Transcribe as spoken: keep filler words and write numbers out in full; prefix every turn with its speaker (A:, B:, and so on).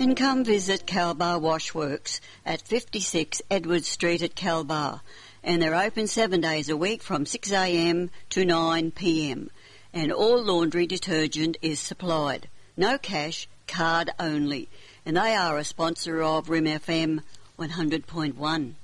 A: Then come visit Calbar Washworks at fifty-six Edward Street at Calbar, and they're open seven days a week from six a m to nine p m, and all laundry detergent is supplied. No cash, card only, and they are a sponsor of R I M F M one hundred point one.